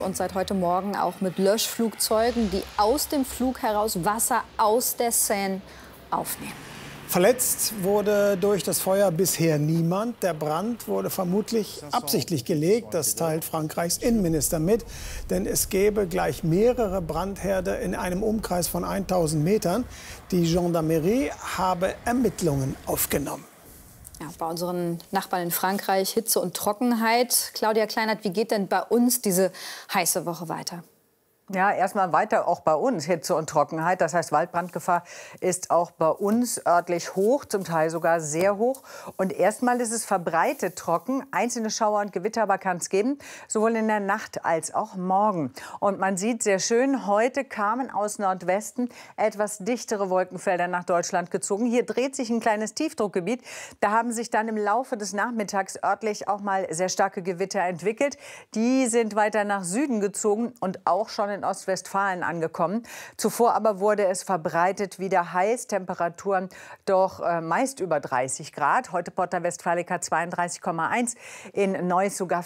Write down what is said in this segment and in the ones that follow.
Und seit heute Morgen auch mit Löschflugzeugen, die aus dem Flug heraus Wasser aus der Seine aufnehmen. Verletzt wurde durch das Feuer bisher niemand. Der Brand wurde vermutlich absichtlich gelegt. Das teilt Frankreichs Innenminister mit. Denn es gäbe gleich mehrere Brandherde in einem Umkreis von 1000 Metern. Die Gendarmerie habe Ermittlungen aufgenommen. Ja, bei unseren Nachbarn in Frankreich Hitze und Trockenheit. Claudia Kleinert, wie geht denn bei uns diese heiße Woche weiter? Ja, erstmal weiter auch bei uns Hitze und Trockenheit. Das heißt, Waldbrandgefahr ist auch bei uns örtlich hoch, zum Teil sogar sehr hoch. Und erstmal ist es verbreitet trocken. Einzelne Schauer und Gewitter aber kann es geben, sowohl in der Nacht als auch morgen. Und man sieht sehr schön, heute kamen aus Nordwesten etwas dichtere Wolkenfelder nach Deutschland gezogen. Hier dreht sich ein kleines Tiefdruckgebiet. Da haben sich dann im Laufe des Nachmittags örtlich auch mal sehr starke Gewitter entwickelt. Die sind weiter nach Süden gezogen und auch schon in Ostwestfalen angekommen. Zuvor aber wurde es verbreitet wieder heiß. Temperaturen doch meist über 30 Grad. Heute Porta Westfalica 32,1, in Neuss sogar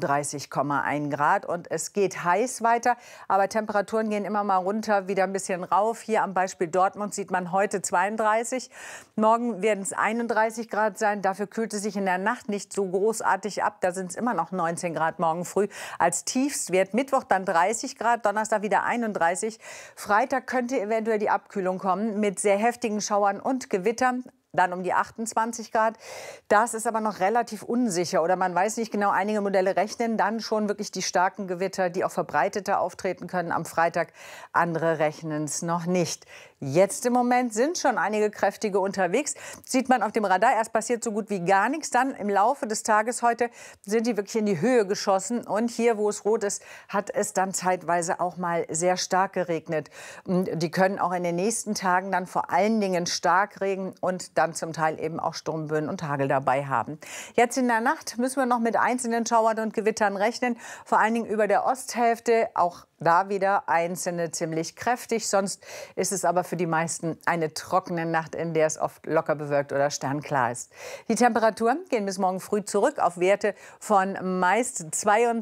34,1 Grad. Und es geht heiß weiter, aber Temperaturen gehen immer mal runter, wieder ein bisschen rauf. Hier am Beispiel Dortmund sieht man heute 32. Morgen werden es 31 Grad sein. Dafür kühlt es sich in der Nacht nicht so großartig ab. Da sind es immer noch 19 Grad morgen früh als Tiefstwert. Mittwoch dann 30 Grad, Donnerstag wieder 31. Freitag könnte eventuell die Abkühlung kommen mit sehr heftigen Schauern und Gewittern. Dann um die 28 Grad. Das ist aber noch relativ unsicher oder man weiß nicht genau. Einige Modelle rechnen dann schon wirklich die starken Gewitter, die auch verbreiteter auftreten können am Freitag. Andere rechnen es noch nicht. Jetzt im Moment sind schon einige kräftige unterwegs. Sieht man auf dem Radar. Erst passiert so gut wie gar nichts. Dann im Laufe des Tages heute sind die wirklich in die Höhe geschossen. Und hier, wo es rot ist, hat es dann zeitweise auch mal sehr stark geregnet. Und die können auch in den nächsten Tagen dann vor allen Dingen stark regnen und dann zum Teil eben auch Sturmböen und Hagel dabei haben. Jetzt in der Nacht müssen wir noch mit einzelnen Schauern und Gewittern rechnen. Vor allen Dingen über der Osthälfte. Auch da wieder einzelne ziemlich kräftig. Sonst ist es aber für die meisten eine trockene Nacht, in der es oft locker bewölkt oder sternklar ist. Die Temperaturen gehen bis morgen früh zurück auf Werte von meist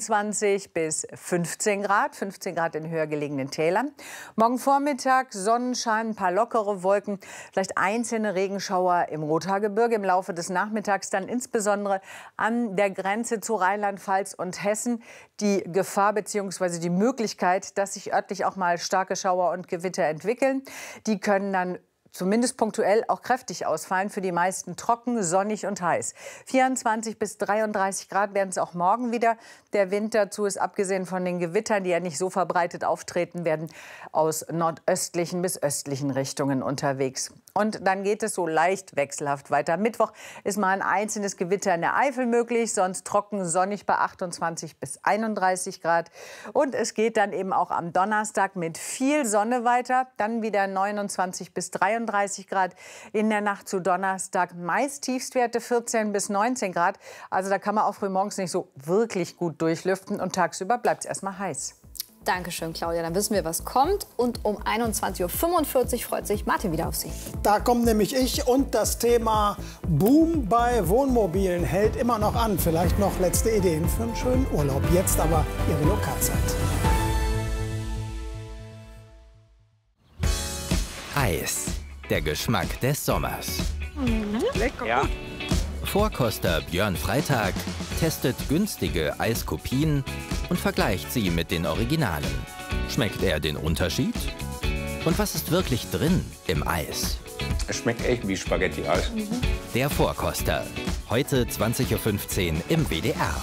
22 bis 15 Grad. 15 Grad in höher gelegenen Tälern. Morgen Vormittag Sonnenschein, ein paar lockere Wolken, vielleicht einzelne Regenschauer im Rothaargebirge. Im Laufe des Nachmittags dann insbesondere an der Grenze zu Rheinland-Pfalz und Hessen die Gefahr bzw. die Möglichkeit, dass sich örtlich auch mal starke Schauer und Gewitter entwickeln. Die können dann zumindest punktuell auch kräftig ausfallen. Für die meisten trocken, sonnig und heiß. 24 bis 33 Grad werden es auch morgen wieder. Der Wind dazu ist abgesehen von den Gewittern, die ja nicht so verbreitet auftreten werden, aus nordöstlichen bis östlichen Richtungen unterwegs. Und dann geht es so leicht wechselhaft weiter. Mittwoch ist mal ein einzelnes Gewitter in der Eifel möglich, sonst trocken, sonnig bei 28 bis 31 Grad. Und es geht dann eben auch am Donnerstag mit viel Sonne weiter. Dann wieder 29 bis 33 Grad. In der Nacht zu Donnerstag meist Tiefstwerte 14 bis 19 Grad. Also da kann man auch frühmorgens nicht so wirklich gut durchlüften. Und tagsüber bleibt es erstmal heiß. Dankeschön, Claudia. Dann wissen wir, was kommt. Und um 21:45 Uhr freut sich Martin wieder auf Sie. Da kommt nämlich ich und das Thema Boom bei Wohnmobilen hält immer noch an. Vielleicht noch letzte Ideen für einen schönen Urlaub. Jetzt aber Ihre Lokalzeit. Eis, der Geschmack des Sommers. Lecker. Ja. Vorkoster Björn Freitag testet günstige Eiskopien und vergleicht sie mit den Originalen. Schmeckt er den Unterschied? Und was ist wirklich drin im Eis? Es schmeckt echt wie Spaghetti-Eis. Der Vorkoster. Heute 20:15 Uhr im WDR.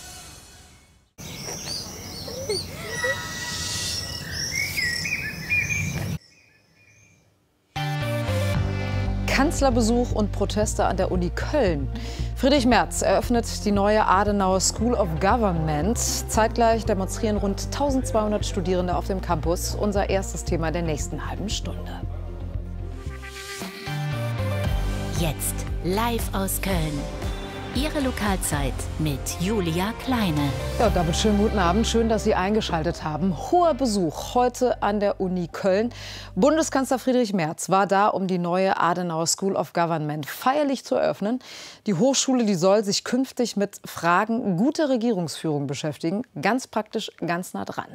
Kanzlerbesuch und Proteste an der Uni Köln. Friedrich Merz eröffnet die neue Adenauer School of Government. Zeitgleich demonstrieren rund 1200 Studierende auf dem Campus. Unser erstes Thema der nächsten halben Stunde. Jetzt live aus Köln. Ihre Lokalzeit mit Julia Kleine. Ja, damit schönen guten Abend. Schön, dass Sie eingeschaltet haben. Hoher Besuch heute an der Uni Köln. Bundeskanzler Friedrich Merz war da, um die neue Adenauer School of Government feierlich zu eröffnen. Die Hochschule, die soll sich künftig mit Fragen guter Regierungsführung beschäftigen. Ganz praktisch, ganz nah dran.